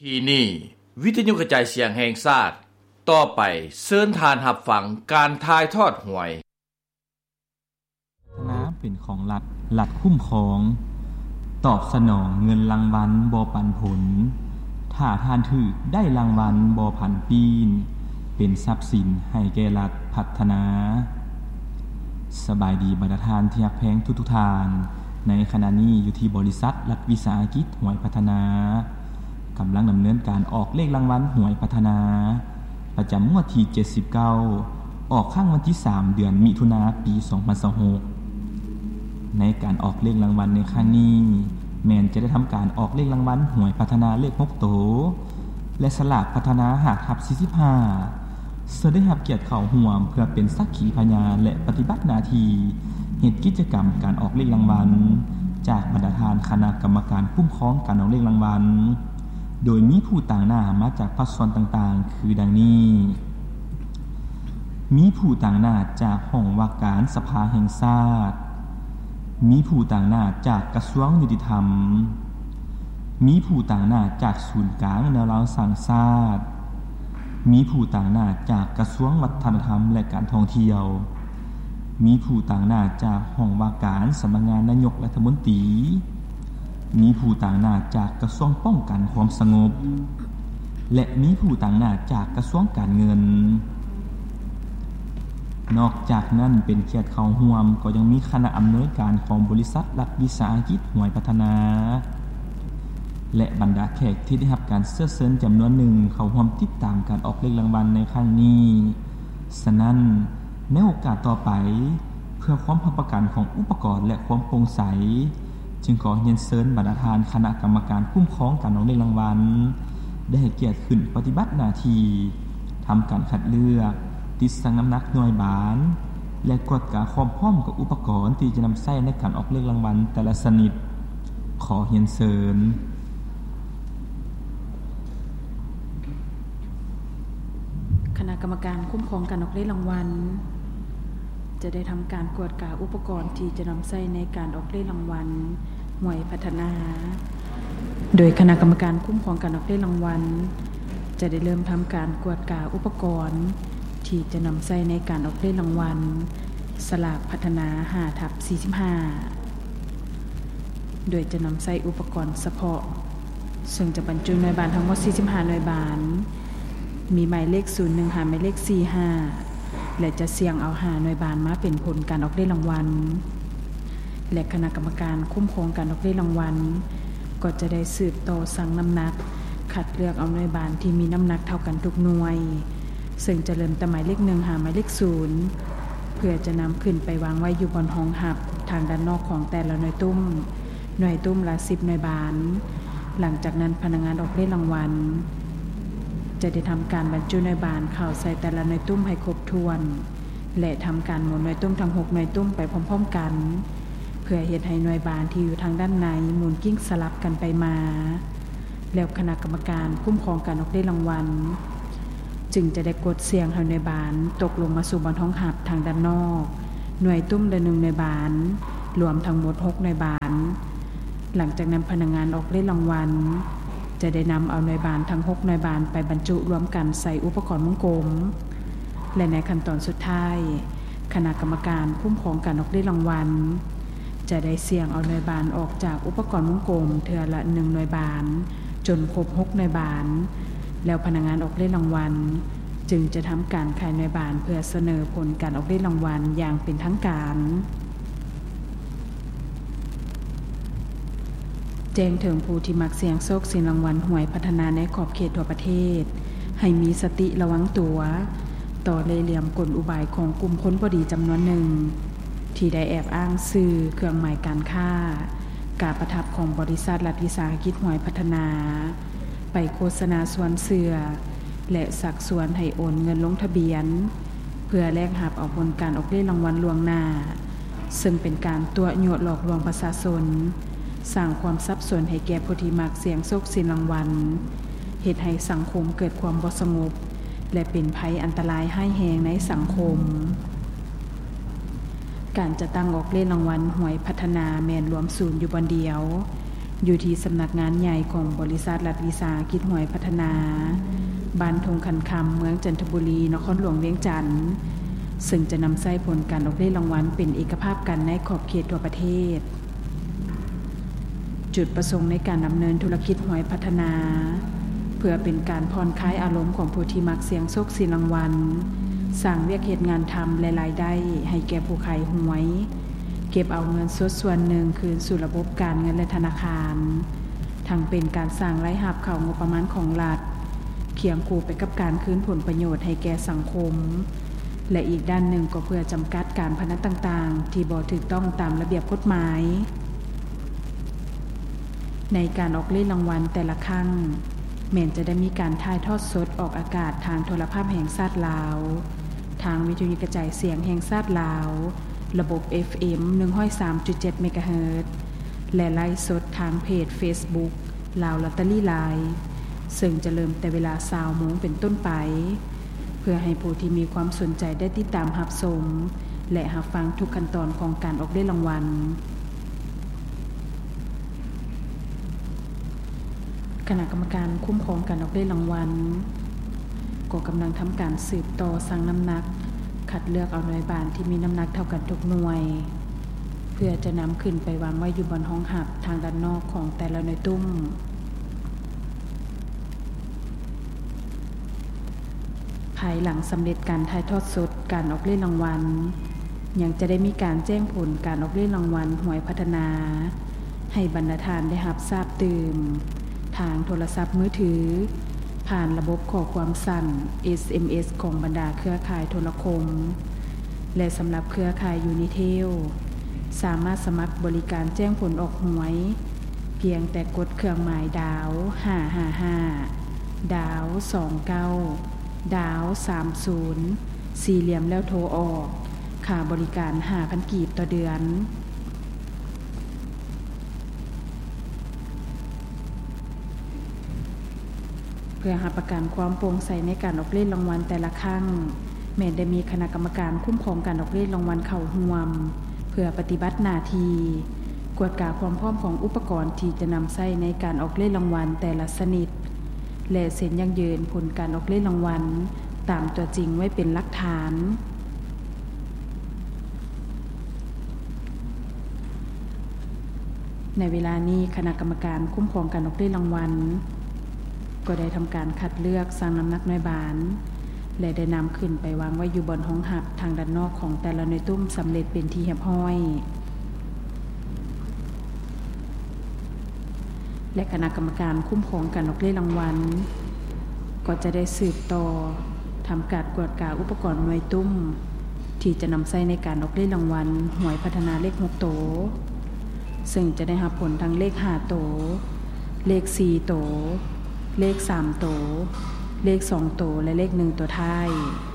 ที่นี่วิทยุกระจายเสียงแห่งชาติต่อไปเชิญทานรับฟังการถ่ายทอดหวยน้ำเป็นของรัฐคุ้มครองตอบสนองเงินรางวัลบ่ปันผลถ้าทานถือได้รางวัลบ่ผันปีนเป็นทรัพย์สินให้แก่รัฐพัฒนาสบายดีบรรดาทานที่รักแพงทุกทานในขณะนี้อยู่ที่บริษัทรัฐวิสาหกิจหวยพัฒนากำลังดำเนินการออกเลขรางวัลหวยพัฒนาประจำงวดที่79ออกข้างวันที่3เดือนมิถุนายนปี2026ในการออกเลขรางวัลในครั้งนี้แม่นจะได้ทำการออกเลขรางวัลหวยพัฒนาเลข6โตและสลากพัฒนา5/45ได้รับเกียรติเข้าร่วมเพื่อเป็นสักขีพยานและปฏิบัติหน้าที่เฮ็ดกิจกรรมการออกเลขรางวัลจากบรรดาทานคณะกรรมการคุ้มครองการออกเลขรางวัลโดยมีผู้ต่างหน้ามาจากภาคส่วนต่างๆคือดังนี้มีผู้ต่างหน้าจากห้องว่าการสภาแห่งชาติมีผู้ต่างหน้าจากกระทรวงยุติธรรมมีผู้ต่างหน้าจากศูนย์กลางแนวราวสร้างชาติมีผู้ต่างหน้าจากกระทรวงวัฒนธรรมและการท่องเที่ยวมีผู้ต่างหน้าจากห้องว่าการสำนักงานนายกรัฐมนตรีมีผู้ต่างหน้าจากกระทรวงป้องกันความสงบและมีผู้ต่างหน้าจากกระทรวงการเงินนอกจากนั้นเป็นเกียรติเข้าร่วมก็ยังมีคณะอำนวยการของบริษัทรัฐวิสาหกิจหวยพัฒนาและบรรดาแขกที่ได้รับการเชิญจำนวนหนึ่งเข้าร่วมติดตามการออกเลขรางวัลในครั้งนี้ฉะนั้นในโอกาสต่อไปเพื่อความรับประกันของอุปกรณ์และความโปร่งใสจึงขอเรียนเชิญบรรดาทานคณะกรรมการคุ้มครองการออกเลขรางวัลได้ให้เกียรติขึ้นปฏิบัติหน้าที่ทำการคัดเลือกติดชั่งน้ำหนักหน่วยบานและกดกาความพร้อมกับอุปกรณ์ที่จะนำใช้ในการออกเลขรางวัลแต่ละชนิดขอเรียนเชิญคณะกรรมการคุ้มครองการออกเลขรางวัลจะได้ทำการกวดกาอุปกรณ์ที่จะนำใช้ในการออกเลขรางวัลหวยพัฒนาโดยคณะกรรมการคุ้มครองการออกเลขรางวัลจะได้เริ่มทำการกวดกาอุปกรณ์ที่จะนำใช้ในการออกเลขรางวัลสลากพัฒนา5/45โดยจะนำใช้อุปกรณ์เฉพาะซึ่งจะบรรจุหน่วยบานทั้งหมด45หน่วยบานมีหมายเลข01หาหมายเลข45และจะเสี่ยงเอา5หน่วยบานมาเป็นผลการออกเลขรางวัลและคณะกรรมการคุ้มครองการออกเลขรางวัลก็จะได้สืบต่อสั่งน้ำหนักคัดเลือกเอาหน่วยบานที่มีน้ำหนักเท่ากันทุกหน่วยซึ่งจะเริ่มแต่หมายเลข1หาหมายเลข0เพื่อจะนำขึ้นไปวางไว้อยู่บนห้องหับทางด้านนอกของแต่ละหน่วยตุ้มละ10หน่วยบานหลังจากนั้นพนักงานออกเลขรางวัลจะได้ทำการบรรจุหน่วยบานเข้าใส่แต่ละหน่วยตุ้มให้ครบถ้วนและทำการหมุนหน่วยตุ้มทั้ง6หน่วยตุ้มไปพร้อมๆกันเพื่อเฮ็ดให้หน่วยบานที่อยู่ทางด้านในหมุนกิ้งสลับกันไปมาแล้วคณะกรรมการคุ้มครองการออกเลขรางวัลจึงจะได้กดเสียงให้หน่วยบานตกลงมาสู่บนท้องหับทางด้านนอกหน่วยตุ้มละ1หน่วยบานรวมทั้งหมด6หน่วยบานหลังจากนั้นพนักงานออกเลขรางวัลจะได้นำเอาหน่วยบานทั้ง6หน่วยบานไปบรรจุรวมกันใส่อุปกรณ์วงกลมและในขั้นตอนสุดท้ายคณะกรรมการคุ้มครองการออกเลขรางวัลจะได้เสี่ยงเอาหน่วยบานออกจากอุปกรณ์วงกลมเทื่อละ1หน่วยบานจนครบ6หน่วยบานแล้วพนักงานออกเลขรางวัลจึงจะทำการขายหน่วยบานเพื่อเสนอผลการออกเลขรางวัลอย่างเป็นทางการแจ้งถึงผู้ที่มักเสี่ยงโชคเสี่ยงรางวัลหวยพัฒนาในขอบเขตทั่วประเทศให้มีสติระวังตัวต่อเล่ห์เหลี่ยมกลอุบายของกลุ่มคนบ่ดีจำนวนหนึ่งที่ได้แอบอ้างสื่อเครื่องหมายการค้าการประทับของบริษัทรัฐวิสาหกิจหวยพัฒนาไปโฆษณาสวนเสือและสักชวนให้โอนเงินลงทะเบียนเพื่อแลกหับเอาผลการออกเลขรางวัลล่วงหน้าซึ่งเป็นการตัวโยดหลอกลวงประชาชนสร้างความสับสนให้แก่ผู้ที่มักเสี่ยงโชคเสี่ยงรางวัลเฮ็ดให้สังคมเกิดความบ่สงบและเป็นภัยอันตรายร้ายแรงในสังคมการจะตั้งออกเลขรางวัลหวยพัฒนาแม่นรวมศูนย์อยู่บนเดียวอยู่ที่สำนักงานใหญ่ของบริษัทรัฐวิสาหกิจหวยพัฒนาบ้านทงคันคำเมืองจันทบุรีนครหลวงเวียงจันทน์ซึ่งจะนำใช้ผลการออกเลขรางวัลเป็นเอกภาพกันในขอบเขตทั่วประเทศจุดประสงค์ในการดำเนินธุรกิจหวยพัฒนาเพื่อเป็นการผ่อนคลายอารมณ์ของผู้ที่มักเสี่ยงโชคเสี่ยงรางวัลสร้างเวียกเหตุงานทำและรายได้ให้แก่ผู้ขายหวยเก็บเอาเงินส่วนหนึ่งคืนสู่ระบบการเงินและธนาคารทั้งเป็นการสร้างรายรับเข้างบประมาณของรัฐเคียงคู่ไปกับการคืนผลประโยชน์ให้แก่สังคมและอีกด้านหนึ่งก็เพื่อจำกัดการพนันต่างๆที่บ่ถูกต้องตามระเบียบกฎหมายในการออกเลขรางวัลแต่ละครั้งแม้นจะได้มีการถ่ายทอดสดออกอากาศทางโทรภาพแห่งชาติลาวทางวิทยุกระจายเสียงแห่งชาติลาวระบบ FM 103.7 เมกะเฮิรตซ์และไลฟ์สดทางเพจ Facebook ลาวลอตเตอรี่ไลฟ์ซึ่งจะเริ่มแต่เวลา 20:00 นเป็นต้นไปเพื่อให้ผู้ที่มีความสนใจได้ติดตามรับชมและรับฟังทุกขั้นตอนของการออกเลขรางวัลคณะกรรมการคุ้มครองการออกเลขรางวัลก็กำลังทำการสืบต่อสั่งน้ำหนักคัดเลือกเอาหน่วยบานที่มีน้ำหนักเท่ากันทุกหน่วยเพื่อจะนำขึ้นไปวางไว้อยู่บนห้องหับทางด้านนอกของแต่ละหน่วยตุ้มภายหลังสำเร็จการถ่ายทอดสดการออกเลขรางวัลยังจะได้มีการแจ้งผลการออกเลขรางวัลหวยพัฒนาให้บรรณาธิการได้รับทราบตื่นทางโทรศัพท์มือถือผ่านระบบข้อความสั่น SMS ของบรรดาเครือข่ายโทรคมและสำหรับเครือข่ายยูนิเทลสามารถสมัครบริการแจ้งผลออกหวยเพียงแต่กดเครื่องหมายดาว555ดาว29ดาว30สี่เหลี่ยมแล้วโทรออกค่าบริการ 5,000 กีบต่อเดือนเพื่อหาประกันความโปร่งใสในการออกเลขรางวัลแต่ละครั้งแม้ได้มีคณะกรรมการคุ้มครองการออกเลขรางวัลเข้าร่วมเพื่อปฏิบัติหน้าที่กวดกาความพร้อมของอุปกรณ์ที่จะนำใช้ในการออกเลขรางวัลแต่ละชนิดและเซ็นยั่งยืนผลการออกเลขรางวัลตามตัวจริงไว้เป็นหลักฐานในเวลานี้คณะกรรมการคุ้มครองการออกเลขรางวัลก็ได้ทำการคัดเลือกสั่งน้ำหนักหน่วยบานและได้นำขึ้นไปวางไว้อยู่บนห้องหับทางด้านนอกของแต่ละหน่วยตุ้มสำเร็จเป็นที่เรียบร้อยและคณะกรรมการคุ้มครองการออกเลขรางวัลก็จะได้สืบต่อทำการกวดกาอุปกรณ์หน่วยตุ้มที่จะนำใช้ในการออกเลขรางวัลหวยพัฒนาเลข6โตซึ่งจะได้รับผลทั้งเลข5โตเลข4โตเลข3โตเลข2โตและเลข1ตัวท้าย